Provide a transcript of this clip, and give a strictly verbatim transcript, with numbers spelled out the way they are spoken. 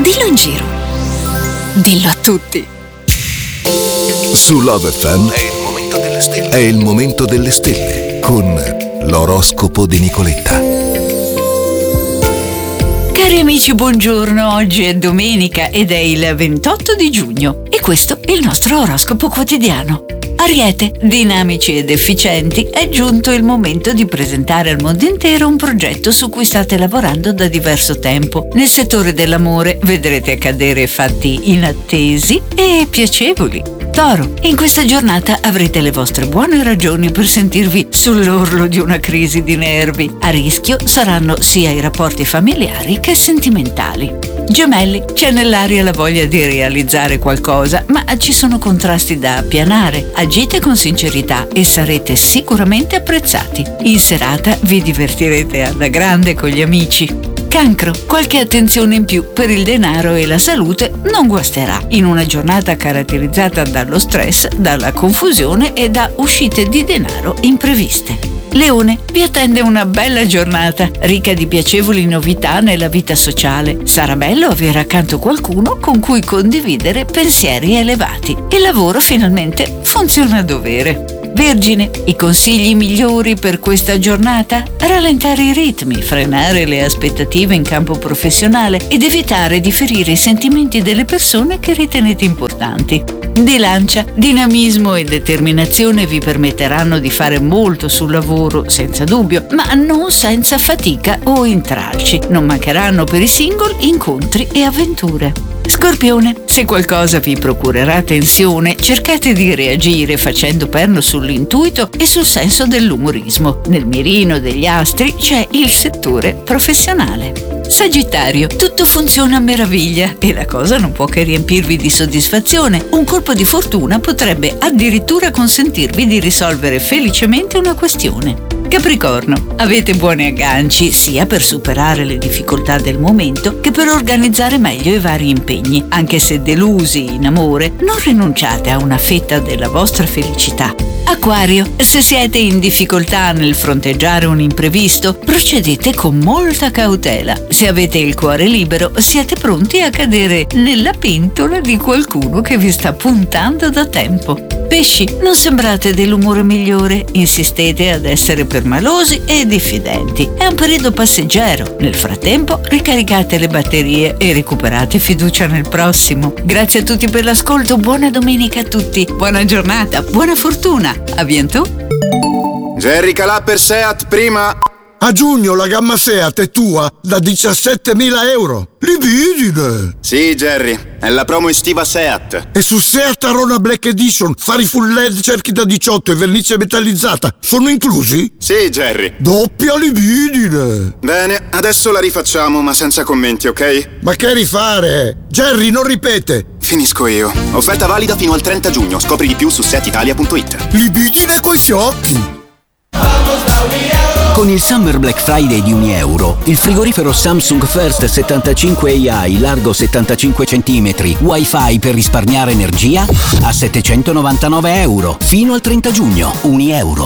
Dillo in giro. Dillo a tutti. Su Love F M è il momento delle stelle. È il momento delle stelle con l'oroscopo di Nicoletta. Cari amici, buongiorno. Oggi è domenica ed è il ventotto di giugno e questo è il nostro oroscopo quotidiano. Ariete, dinamici ed efficienti, è giunto il momento di presentare al mondo intero un progetto su cui state lavorando da diverso tempo. Nel settore dell'amore vedrete accadere fatti inattesi e piacevoli. Toro, in questa giornata avrete le vostre buone ragioni per sentirvi sull'orlo di una crisi di nervi. A rischio saranno sia i rapporti familiari che sentimentali. Gemelli, c'è nell'aria la voglia di realizzare qualcosa, ma ci sono contrasti da appianare. Agite con sincerità e sarete sicuramente apprezzati. In serata vi divertirete alla grande con gli amici. Cancro, qualche attenzione in più per il denaro e la salute non guasterà in una giornata caratterizzata dallo stress, dalla confusione e da uscite di denaro impreviste. Leone, vi attende una bella giornata, ricca di piacevoli novità nella vita sociale. Sarà bello avere accanto qualcuno con cui condividere pensieri elevati. Il lavoro finalmente funziona a dovere. Vergine, i consigli migliori per questa giornata? Rallentare i ritmi, frenare le aspettative in campo professionale ed evitare di ferire i sentimenti delle persone che ritenete importanti. Bilancia, dinamismo e determinazione vi permetteranno di fare molto sul lavoro, senza dubbio, ma non senza fatica o intralci. Non mancheranno per i single incontri e avventure. Scorpione, se qualcosa vi procurerà tensione, cercate di reagire facendo perno sull'intuito e sul senso dell'umorismo. Nel mirino degli astri c'è il settore professionale. Sagittario, tutto funziona a meraviglia e la cosa non può che riempirvi di soddisfazione. Un colpo di fortuna potrebbe addirittura consentirvi di risolvere felicemente una questione. Capricorno, avete buoni agganci sia per superare le difficoltà del momento che per organizzare meglio i vari impegni. Anche se delusi in amore, non rinunciate a una fetta della vostra felicità. Acquario, se siete in difficoltà nel fronteggiare un imprevisto, procedete con molta cautela. Se avete il cuore libero, siete pronti a cadere nella pentola di qualcuno che vi sta puntando da tempo. Pesci, non sembrate dell'umore migliore, insistete ad essere permalosi e diffidenti. È un periodo passeggero. Nel frattempo ricaricate le batterie e recuperate fiducia nel prossimo. Grazie a tutti per l'ascolto, buona domenica a tutti, buona giornata, buona fortuna, a bientôt. Jerry Calà per Seat prima. A giugno la gamma Seat è tua da diciassettemila euro. Libidine! Sì, Jerry, è la promo estiva Seat. E su Seat Arona Black Edition, fari full L E D, cerchi da diciotto e vernice metallizzata sono inclusi? Sì, Jerry. Doppia libidine! Bene, adesso la rifacciamo, ma senza commenti, ok? Ma che rifare? Jerry, non ripete! Finisco io. Offerta valida fino al trenta giugno. Scopri di più su seat italia punto it. Libidine coi fiocchi! Con il Summer Black Friday di Unieuro, il frigorifero Samsung First settantacinque A I largo settantacinque centimetri, Wi-Fi per risparmiare energia a settecentonovantanove euro fino al trenta giugno. Unieuro.